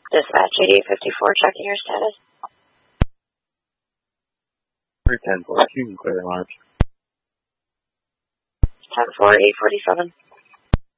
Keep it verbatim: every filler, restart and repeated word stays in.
Dispatch eighty-eight fifty-four, checking your status. ten four, you can clear large. ten four, eight forty-seven.